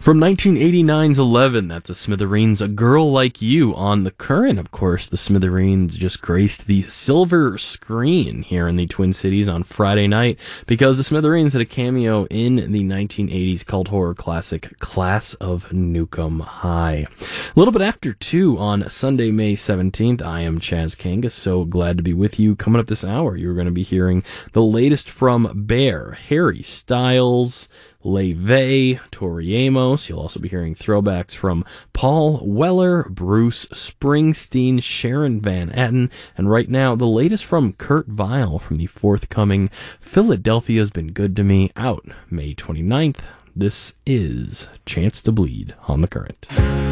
From 1989's 11, that's the Smithereens, A Girl Like You. On The Current, of course, the Smithereens just graced the silver screen here in the Twin Cities on Friday night because the Smithereens had a cameo in the 1980s cult horror classic Class of Nukem High. A little bit after 2 on Sunday, May 17th, I am Chaz Kangas, so glad to be with you. Coming up this hour, you're going to be hearing the latest from Bear, Harry Styles, LeVay, Tori Amos. You'll also be hearing throwbacks from Paul Weller, Bruce Springsteen, Sharon Van Etten, and right now, the latest from Kurt Vile from the forthcoming Philadelphia's Been Good to Me, out May 29th. This is Chance to Bleed on The Current.